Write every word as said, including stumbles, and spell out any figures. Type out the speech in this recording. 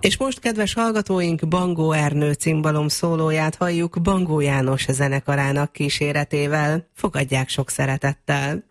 És most, kedves hallgatóink, Bangó Ernő cimbalom szólóját halljuk Bangó János zenekarának kíséretével. Fogadják sok szeretettel!